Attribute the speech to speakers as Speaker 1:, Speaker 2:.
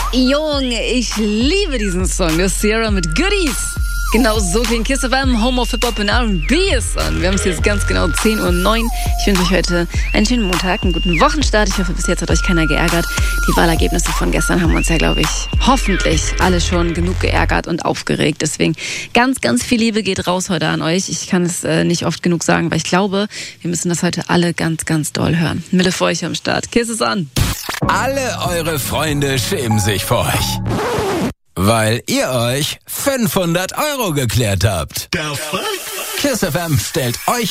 Speaker 1: Junge, ich liebe diesen Song. Das ist Sierra mit Goodies. Genau so klingt Kiss FM, Home of Hip-Hop und R&B ist an. Wir haben es jetzt ganz genau 10:09 Uhr. Ich wünsche euch heute einen schönen Montag, einen guten Wochenstart. Ich hoffe, bis jetzt hat euch keiner geärgert. Die Wahlergebnisse von gestern haben uns ja, glaube ich, hoffentlich alle schon genug geärgert und aufgeregt. Deswegen ganz, ganz viel Liebe geht raus heute an euch. Ich kann es nicht oft genug sagen, weil ich glaube, wir müssen das heute alle ganz, ganz doll hören. Mille für euch am Start. Kiss es an.
Speaker 2: Alle eure Freunde schämen sich vor euch, weil ihr euch 500 € geklärt habt. Kiss FM stellt euch